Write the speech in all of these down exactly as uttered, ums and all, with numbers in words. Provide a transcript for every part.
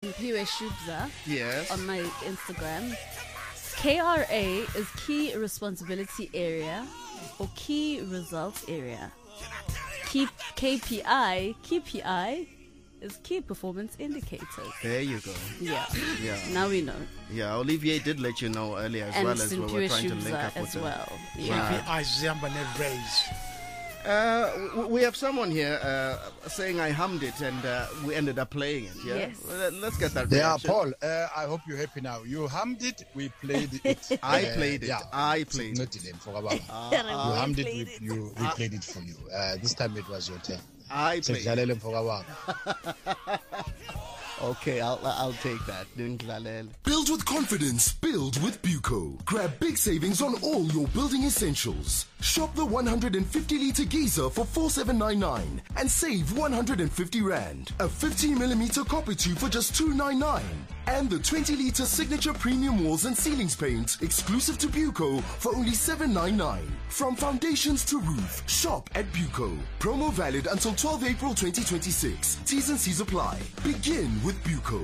Simpiwe Shubza Yes. on my Instagram. K R A is Key Responsibility Area or Key Results Area. Key K P I, K P I is Key Performance Indicators. There you go. Yeah. Yeah. Now we know. Yeah, Olivier did let you know earlier as And well as we were Simpiwe trying to link Shubza up with as them. well. Right. Yeah. I Zamba never raise. Uh, w- we have someone here uh, saying I hummed it and uh, we ended up playing it. Yeah, Yes. Well, let's get that Yeah, reaction. Paul, uh, I hope you're happy now. You hummed it, we played it. I Uh, played it. Yeah, I played Not it. Dylan, for about- You Uh, hummed it, we, you, we played it for you. Uh, this time it was your turn. I played it. Sekudlalele for a while. Okay, I'll I'll take that. Dundlalele. Build with confidence, build with Buco. Grab big savings on all your building essentials. Shop the one hundred fifty litre geyser for four thousand seven hundred ninety-nine and save one hundred fifty rand. A fifteen millimeter copper tube for just two hundred ninety-nine. And the twenty litre signature premium walls and ceilings paint exclusive to Buco for only seven hundred ninety-nine. From foundations to roof, shop at Buco. Promo valid until twelfth April twenty twenty-six. T's and C's apply. Begin with Buco.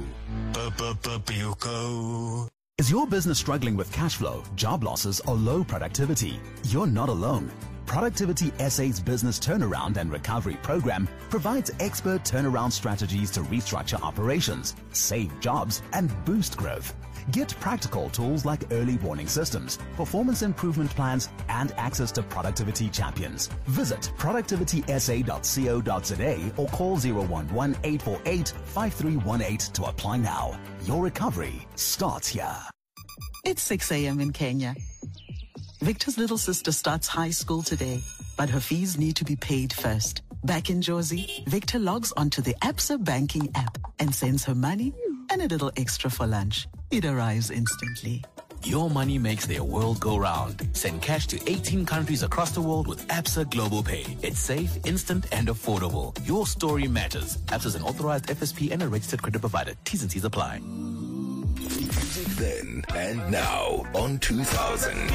Buco. Is your business struggling with cash flow, job losses, or low productivity? You're not alone. Productivity S A's Business Turnaround and Recovery Program provides expert turnaround strategies to restructure operations, save jobs, and boost growth. Get practical tools like early warning systems, performance improvement plans, and access to productivity champions. Visit productivity s a dot co dot z a or call zero one one, eight four eight, five three one eight to apply now. Your recovery starts here. It's six a.m. in Kenya. Victor's little sister starts high school today, but her fees need to be paid first. Back in Jersey, Victor logs onto the Absa banking app and sends her money and a little extra for lunch. It arrives instantly. Your money makes their world go round. Send cash to eighteen countries across the world with Absa Global Pay. It's safe, instant, and affordable. Your story matters. Absa is an authorized F S P and a registered credit provider. T's and C's apply. Music then and now on two thousand.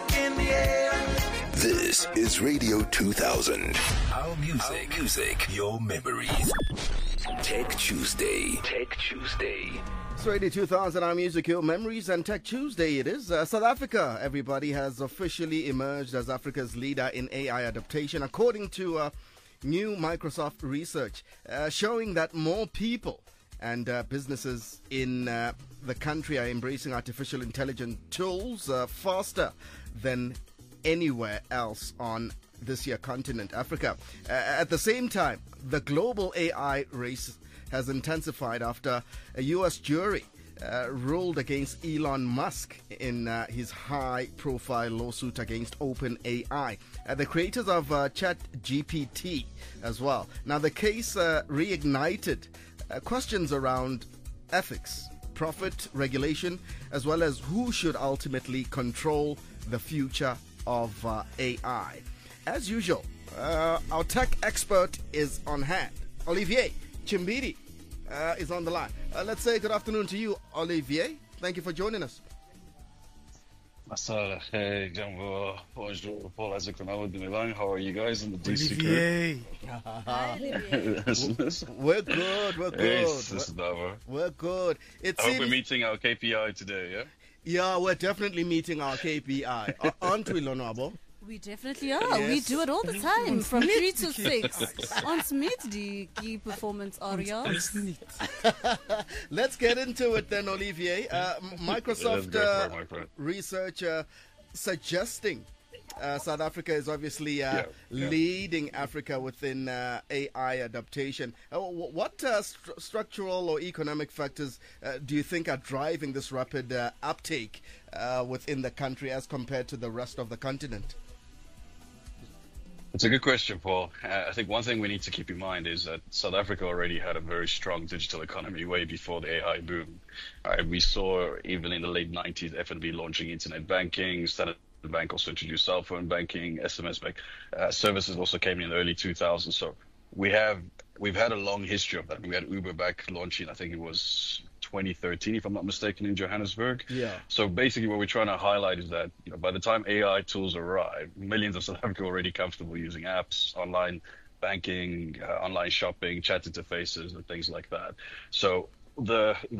This is Radio two thousand. Our music, Our music, your memories. Tech Tuesday. Tech Tuesday. It's Radio two thousand, our music, your memories, and Tech Tuesday it is. Uh, South Africa, everybody, has officially emerged as Africa's leader in A I adaptation, according to uh, new Microsoft research, uh, showing that more people and uh, businesses in uh, the country are embracing artificial intelligence tools uh, faster than anywhere else on this year continent, Africa. Uh, at the same time, the global A I race has intensified after a U S jury uh, ruled against Elon Musk in uh, his high-profile lawsuit against OpenAI, uh, the creators of uh, ChatGPT as well. Now, the case uh, reignited uh, questions around ethics, profit, regulation, as well as who should ultimately control the future of uh, A I. As usual, uh, our tech expert is on hand. Olivier Chimbiri uh, is on the line. Uh, let's say good afternoon to you, Olivier. Thank you for joining us. Masala, hey, Jambo, bonjour, Paul Isaac Ronaldo, Milan. How are you guys in the D C crew? Olivier. Hi, Olivier. We're good, we're good. Hey, this is Dava. We're good. It I hope seems, we're meeting our K P I today, yeah? yeah, we're definitely meeting our K P I. Uh, aren't we, Lonabo? We definitely are. We Yes. do it all the time from three to six. On Smith, the key performance area. Let's get into it then, Olivier. Uh, M- Microsoft Let's go for uh, it, my friend. research uh, suggesting uh, South Africa is obviously uh, Yeah, yeah. leading Africa within uh, A I adaptation. Uh, wh- what uh, stru- structural or economic factors uh, do you think are driving this rapid uh, uptake uh, within the country as compared to the rest of the continent? It's a good question, Paul. Uh, I think one thing we need to keep in mind is that South Africa already had a very strong digital economy way before the A I boom. Uh, we saw even in the late nineties F N B launching internet banking, Standard Bank also introduced cell phone banking, S M S bank uh, services also came in the early two thousands. So we have we've had a long history of that. We had Uber back launching, I think it was twenty thirteen, if I'm not mistaken, in Johannesburg. Yeah. So basically what we're trying to highlight is that, you know, by the time A I tools arrive, millions of South Africa are already comfortable using apps, online banking, uh, online shopping, chat interfaces, and things like that. So the